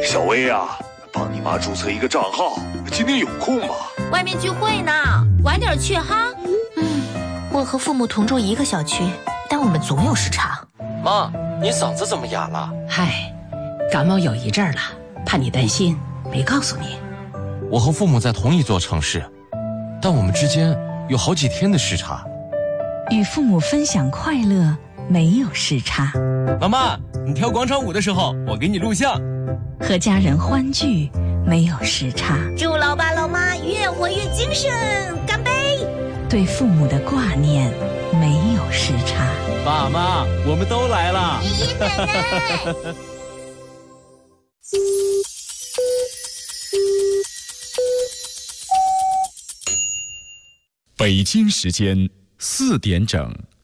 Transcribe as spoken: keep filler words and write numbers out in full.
小薇啊，帮你妈注册一个账号，今天有空吗？ 外面聚会呢，晚点去哈。 嗯，我和父母同住一个小区，但我们总有时差。 妈，你嗓子怎么哑了？ 嗨，感冒有一阵儿了，怕你担心，没告诉你。 我和父母在同一座城市，但我们之间有好几天的时差。 与父母分享快乐，没有时差。 妈妈，你跳广场舞的时候，我给你录像。 和家人欢聚，没有时差。 祝老爸老妈越活越精神，干杯！ 对父母的挂念，没有时差。 爸妈，我们都来了。 爷爷奶奶。 北京时间四点整。